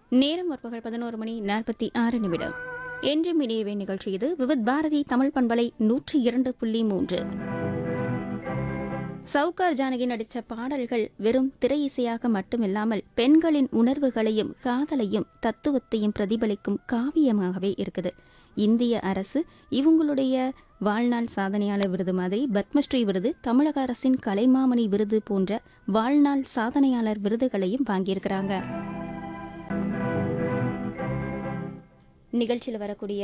நேரம் முற்பகல் 11:46. என்றும் இணையவே நிகழ்ச்சி இது விவித் பாரதி தமிழ் பண்பலை 102.3. சவுகார் ஜானகி நடித்த பாடல்கள் வெறும் திரை இசையாக மட்டுமில்லாமல் பெண்களின் உணர்வுகளையும் காதலையும் தத்துவத்தையும் பிரதிபலிக்கும் காவியமாகவே இருக்குது. இந்திய அரசு இவங்களுடைய வாழ்நாள் சாதனையாளர் விருது மாதிரி பத்மஸ்ரீ விருது, தமிழக அரசின் கலைமாமணி விருது போன்ற வாழ்நாள் சாதனையாளர் விருதுகளையும் வாங்கியிருக்கிறாங்க. நிகழ்ச்சியில் வரக்கூடிய